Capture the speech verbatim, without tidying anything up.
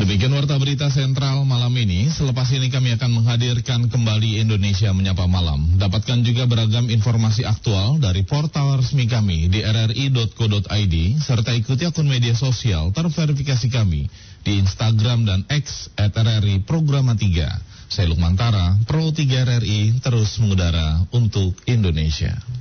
Demikian Warta Berita Sentral malam ini. Selepas ini kami akan menghadirkan kembali Indonesia Menyapa Malam. Dapatkan juga beragam informasi aktual dari portal resmi kami di r r i dot co dot i d, serta ikuti akun media sosial terverifikasi kami di Instagram dan X at r r i Programa tiga. Saya Lukman Tara, Pro tiga R R I, terus mengudara untuk Indonesia.